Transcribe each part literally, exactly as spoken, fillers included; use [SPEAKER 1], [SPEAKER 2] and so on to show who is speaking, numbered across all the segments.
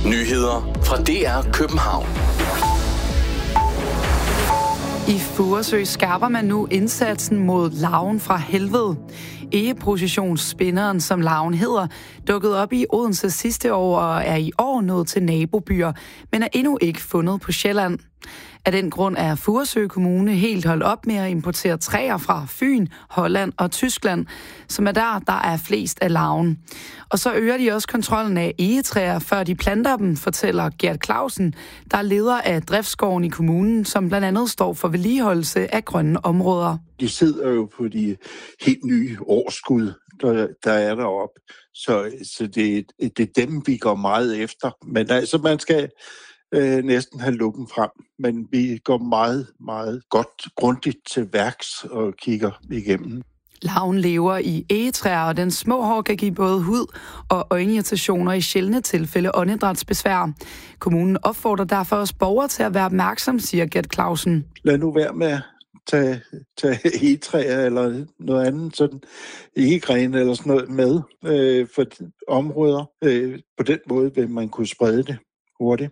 [SPEAKER 1] Nyheder fra D R København.
[SPEAKER 2] I Furesø skærper man nu indsatsen mod larven fra helvede. Egeprocessionsspinderen, som larven hedder, dukkede op i Odense sidste år og er i år nået til nabobyer, men er endnu ikke fundet på Sjælland. Af den grund er Furesø Kommune helt holdt op med at importere træer fra Fyn, Holland og Tyskland, som er der, der er flest af larven. Og så øger de også kontrollen af egetræer, før de planter dem, fortæller Gert Clausen, der er leder af driftsgården i kommunen, som blandt andet står for vedligeholdelse af grønne områder.
[SPEAKER 3] De sidder jo på de helt nye årskud, der, der er deroppe, så, så det, det er dem, vi går meget efter. Men altså, man skal øh, næsten have lukken frem, men vi går meget, meget godt, grundigt til værks og kigger igennem.
[SPEAKER 2] Larven lever i egetræer, og den små hår kan give både hud- og øjenirritationer, i sjældne tilfælde åndedrætsbesvær. Kommunen opfordrer derfor også borgere til at være opmærksom, siger Gert Clausen.
[SPEAKER 3] Lad nu være med at tage, tage egetræer eller noget andet, sådan egegrene eller sådan noget med øh, for områder. Øh, på den måde vil man kunne sprede det hurtigt.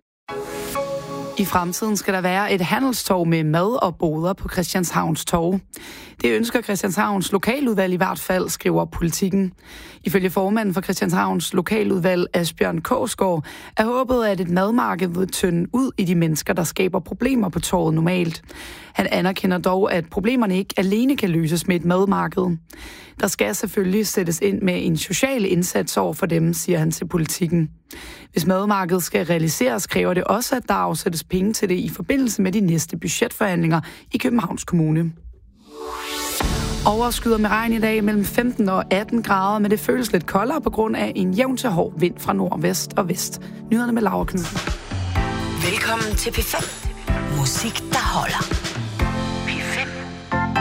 [SPEAKER 2] I fremtiden skal der være et handelstorv med mad og boder på Christianshavns Torv. Det ønsker Christianshavns lokaludvalg i hvert fald, skriver Politikken. Ifølge formanden for Christianshavns lokaludvalg, Asbjørn Kogsgaard, er håbet, at et madmarked vil tynde ud i de mennesker, der skaber problemer på torvet normalt. Han anerkender dog, at problemerne ikke alene kan løses med et madmarked. Der skal selvfølgelig sættes ind med en social indsats over for dem, siger han til Politikken. Hvis madmarkedet skal realiseres, kræver det også, at der afsættes penge til det i forbindelse med de næste budgetforhandlinger i Københavns Kommune. Overskyder med regn i dag mellem femten og atten grader, men det føles lidt koldere på grund af en jævn til hård vind fra nordvest og vest. Nyhederne med Laura Knudsen.
[SPEAKER 4] Velkommen til P fem. Musik, der holder.